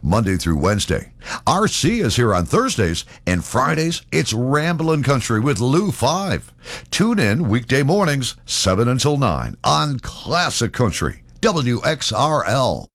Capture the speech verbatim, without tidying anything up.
Monday through Wednesday. R C is here on Thursdays, and Fridays, it's Ramblin' Country with Lou five. Tune in weekday mornings, seven until nine on Classic Country, W X R L.